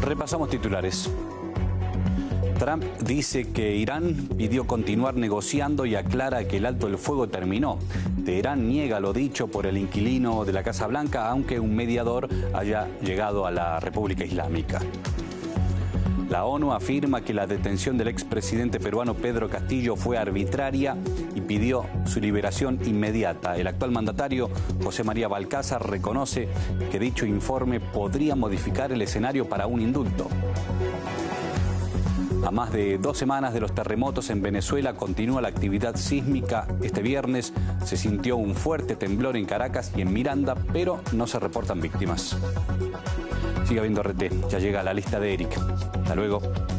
Repasamos titulares. Trump dice que Irán pidió continuar negociando y aclara que el alto el fuego terminó. Teherán niega lo dicho por el inquilino de la Casa Blanca, aunque un mediador haya llegado a la República Islámica. La ONU afirma que la detención del expresidente peruano Pedro Castillo fue arbitraria y pidió su liberación inmediata. El actual mandatario, José María Balcázar, reconoce que dicho informe podría modificar el escenario para un indulto. A más de 2 semanas de los terremotos en Venezuela continúa la actividad sísmica. Este viernes se sintió un fuerte temblor en Caracas y en Miranda, pero no se reportan víctimas. Siga viendo RT, ya llega la lista de Eric. Hasta luego.